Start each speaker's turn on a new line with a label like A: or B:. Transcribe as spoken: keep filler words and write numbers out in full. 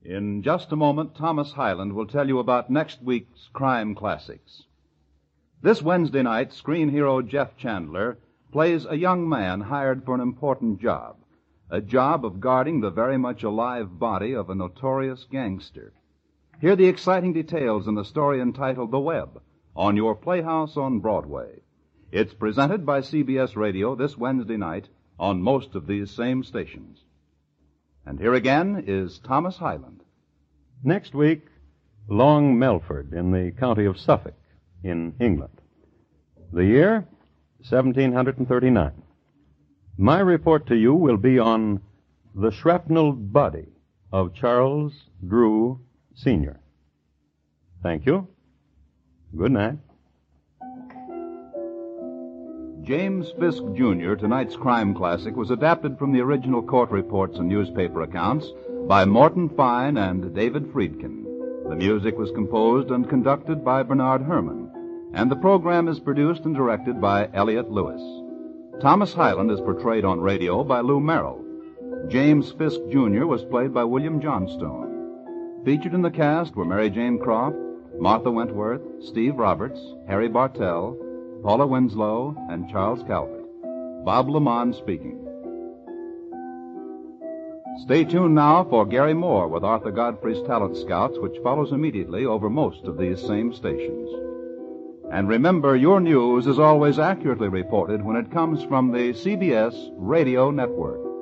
A: In just a moment, Thomas Hyland will tell you about next week's crime classics. This Wednesday night, screen hero Jeff Chandler plays a young man hired for an important job, a job of guarding the very much alive body of a notorious gangster. Hear the exciting details in the story entitled The Web on your Playhouse on Broadway. It's presented by C B S Radio this Wednesday night on most of these same stations. And here again is Thomas Hyland.
B: Next week, Long Melford in the county of Suffolk in England. The year, seventeen thirty-nine. My report to you will be on the shrapnel body of Charles Drew, Senior Thank you. Good night.
A: James Fisk, Junior, tonight's crime classic, was adapted from the original court reports and newspaper accounts by Morton Fine and David Friedkin. The music was composed and conducted by Bernard Herrmann, and the program is produced and directed by Elliott Lewis. Thomas Hyland is portrayed on radio by Lou Merrill. James Fisk, Junior was played by William Johnstone. Featured in the cast were Mary Jane Croft, Martha Wentworth, Steve Roberts, Harry Bartell, Paula Winslow, and Charles Calvert. Bob Lamont speaking. Stay tuned now for Gary Moore with Arthur Godfrey's Talent Scouts, which follows immediately over most of these same stations. And remember, your news is always accurately reported when it comes from the C B S Radio Network.